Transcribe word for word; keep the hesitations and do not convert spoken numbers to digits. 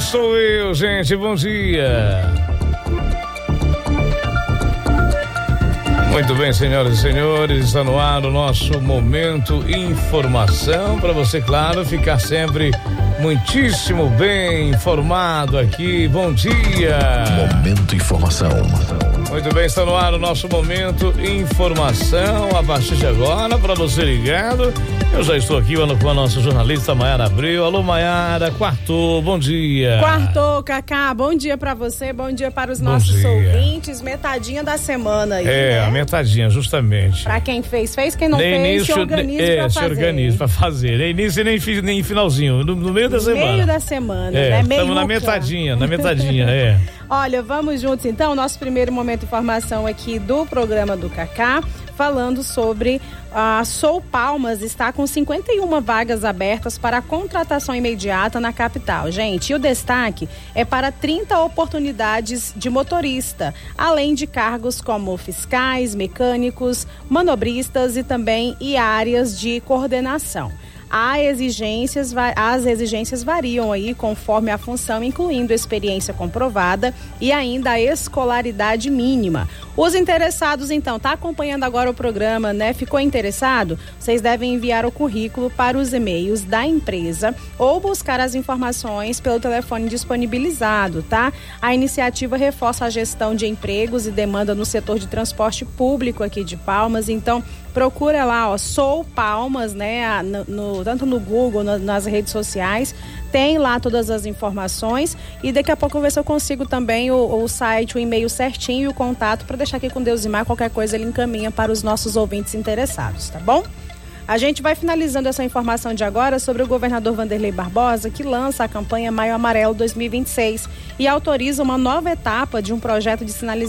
sou eu, gente, bom dia. Muito bem, senhoras e senhores, está no ar o nosso Momento Informação, para você, claro, ficar sempre muitíssimo bem informado aqui. Bom dia. Momento Informação. Muito bem, está no ar o nosso Momento Informação, a partir de agora, para você ligado. Eu já estou aqui com a nossa jornalista Maiara Abreu. Alô, Maiara, quartou, bom dia. Quartou, Cacá, bom dia para você, bom dia para os bom nossos dia. ouvintes, metadinha da semana aí, É, né? a metadinha, justamente. Para quem fez, fez, quem não nem fez, início, se organiza é, pra se fazer. organiza pra fazer, nem início nem, nem finalzinho, no, no meio da semana. Meio da semana, é, né? Meio estamos na metadinha, na metadinha, é. Olha, vamos juntos então, nosso primeiro momento de informação aqui do programa do Cacá, falando sobre a Sou Palmas está com cinquenta e uma vagas abertas para a contratação imediata na capital. Gente, e o destaque é para trinta oportunidades de motorista, além de cargos como fiscais, mecânicos, manobristas e também e áreas de coordenação. Há exigências, as exigências variam aí conforme a função, incluindo experiência comprovada e ainda a escolaridade mínima. Os interessados, então, tá acompanhando agora o programa, né? Ficou interessado? Vocês devem enviar o currículo para os e-mails da empresa ou buscar as informações pelo telefone disponibilizado, tá? A iniciativa reforça a gestão de empregos e demanda no setor de transporte público aqui de Palmas, então procura lá, ó, Sou Palmas, né? No, no, tanto no Google, no, nas redes sociais, tem lá todas as informações e daqui a pouco eu vou ver se eu consigo também o, o site, o e-mail certinho e o contato para deixar aqui com Deus e Mar, qualquer coisa ele encaminha para os nossos ouvintes interessados, tá bom? A gente vai finalizando essa informação de agora sobre o governador Wanderley Barbosa, que lança a campanha Maio Amarelo dois mil e vinte e seis e autoriza uma nova etapa de um projeto de sinalização